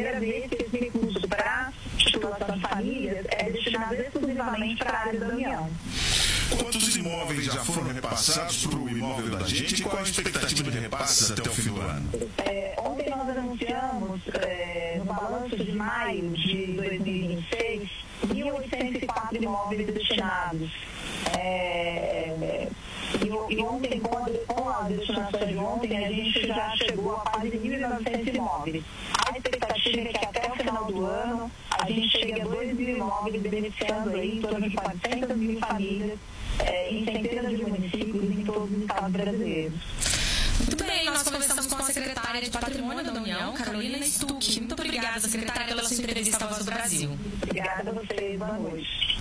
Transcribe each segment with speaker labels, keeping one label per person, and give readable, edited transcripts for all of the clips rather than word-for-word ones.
Speaker 1: primeira vez que esse recurso para titulação de famílias é destinado exclusivamente para a área da União.
Speaker 2: Quantos imóveis já foram repassados para o imóvel da gente e qual a expectativa de repasses até o fim do ano?
Speaker 1: Ontem nós anunciamos, no balanço de maio de 2026, 1.804 imóveis destinados. E ontem, com as destinações de ontem, a gente já chegou a quase 1.900 imóveis. A expectativa é que até o final do ano a gente chegue a 2.000 imóveis, beneficiando aí em torno de 400 mil famílias em centenas de municípios em todos os estados brasileiros.
Speaker 3: Muito bem, nós conversamos com a secretária de Patrimônio da União, Carolina Stuck. Muito obrigada, secretária, pela sua entrevista à Voz do Brasil.
Speaker 1: Obrigada a vocês, boa noite.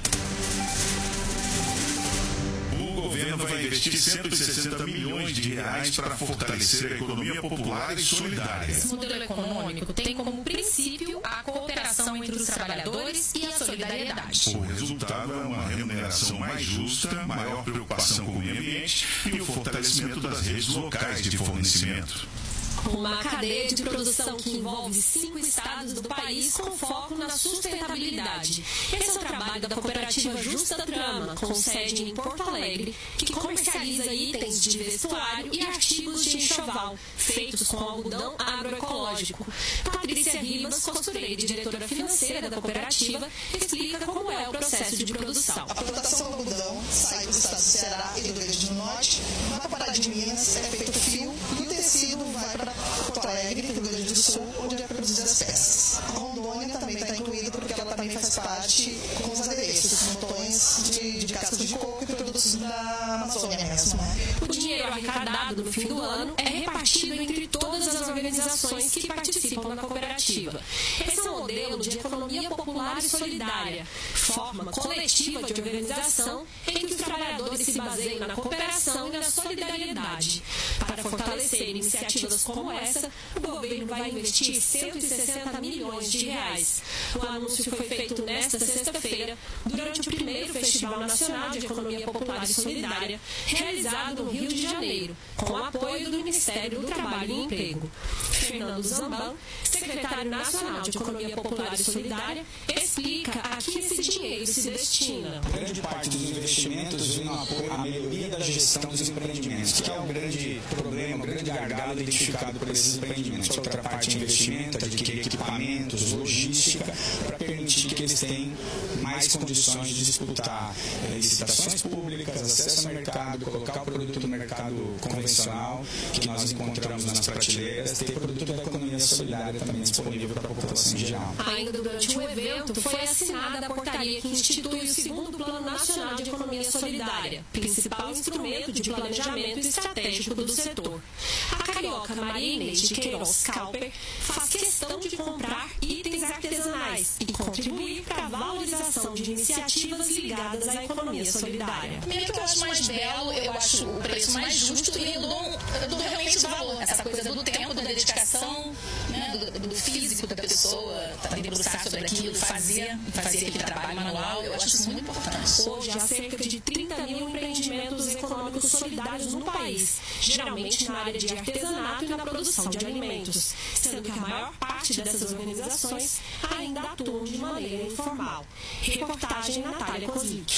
Speaker 2: O governo vai investir 160 milhões de reais para fortalecer a economia popular e solidária.
Speaker 3: Esse modelo econômico tem como princípio a cooperação entre os trabalhadores e a solidariedade.
Speaker 2: O resultado é uma remuneração mais justa, maior preocupação com o meio ambiente e o fortalecimento das redes locais de fornecimento.
Speaker 4: Uma cadeia de produção que envolve 5 estados do país com foco na sustentabilidade. Esse é o trabalho da cooperativa Justa Trama, com sede em Porto Alegre, que comercializa itens de vestuário e artigos de enxoval, feitos com algodão agroecológico. Patrícia Ribas, costureira e diretora financeira da cooperativa, explica como é o processo de produção.
Speaker 5: A plantação do algodão sai do estado do Ceará e do Rio Grande do Norte, vai para de Minas, é feito fio e o tecido vai para Porto Alegre, Rio Grande do Sul, onde é produzida as peças. A Rondônia também está incluída porque ela também faz parte com os adereços, montões de cascas de coco e produtos da Amazônia mesmo.
Speaker 4: O dinheiro arrecadado no fim do ano é repartido entre todas as organizações que participam da cooperativa. Esse é um modelo de economia popular e solidária, forma coletiva de organização em que os trabalhadores se baseiam na cooperação e na solidariedade. Para fortalecer iniciativas como essa, o governo vai investir 160 milhões de reais. O anúncio foi feito nesta sexta-feira, durante o primeiro Festival Nacional de Economia Popular e Solidária, realizado no Rio de Janeiro, com o apoio do Ministério do Trabalho e Emprego. Fernando Zamban, secretário nacional de Economia Popular e Solidária, explica a que esse dinheiro se destina.
Speaker 6: Grande parte dos investimentos vem no apoio à melhoria da gestão dos empreendimentos, que é o grande problema, o grande gargalo identificado por esses empreendimentos. Outra parte é investimento, adquirir equipamentos, logística, para permitir que eles tenham mais condições de disputar licitações públicas, acesso ao mercado, colocar o produto no mercado convencional, que nós encontramos nas prateleiras, ter produto da economia solidária também disponível para a população em geral.
Speaker 4: Ainda durante o evento, foi assinada a portaria que institui o segundo Plano Nacional de Economia Solidária, principal instrumento de planejamento estratégico do setor. A carioca Maria Inês de Queiroz Calper faz questão de comprar itens artesanais e contribuir para a valorização de iniciativas ligadas à economia solidária.
Speaker 3: Primeiro que eu acho mais belo, eu acho o preço mais justo e eu dou realmente o valor. Essa coisa do tempo, da dedicação, né, do físico da pessoa, debruçar sobre aquilo, fazer aquele trabalho manual, eu acho isso muito importante.
Speaker 4: Hoje há cerca de 30 mil empreendimentos econômicos solidários no país, geralmente na área de artesanato e na produção de alimentos, sendo que a maior parte dessas organizações ainda atuam de maneira informal. Reportagem Natália Kozlik.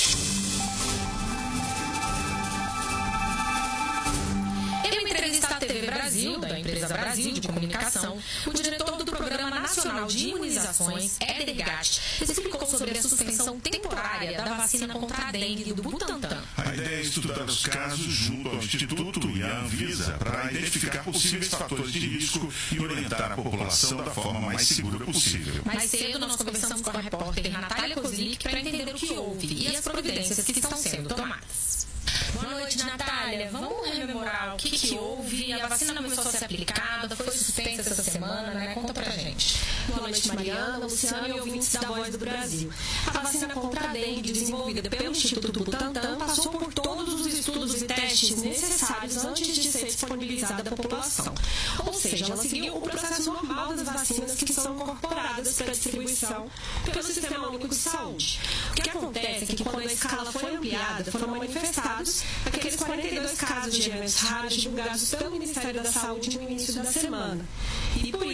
Speaker 3: Em uma entrevista à TV Brasil, da empresa Brasil de Comunicação, o diretor do Programa Nacional de Imunizações, Éder Gatti, explicou sobre a suspensão temporária da vacina contra a dengue do Butantan.
Speaker 2: A ideia é estudar os casos junto ao Instituto e à Anvisa para identificar possíveis fatores de risco e orientar a população da forma mais segura possível.
Speaker 3: Mais cedo, nós conversamos com a repórter Natália Kozlik para entender o que houve e as providências que estão sendo tomadas. Boa noite, Natália. Vamos rememorar o que houve. A vacina começou a ser aplicada, foi suspensa essa semana, né? Conta pra gente.
Speaker 4: Boa noite, Mariana, Luciano e ouvintes da Voz do Brasil. A vacina contra a dengue, desenvolvida pelo Instituto Butantan, passou por todos os estudos e testes necessários antes de ser disponibilizada à população. Ou seja, ela seguiu o processo normal das vacinas que são incorporadas para distribuição pelo Sistema Único de Saúde. O que acontece é que quando a escala foi ampliada, foram manifestados aqueles 42 casos de eventos raros divulgados pelo Ministério da Saúde no início da semana. E por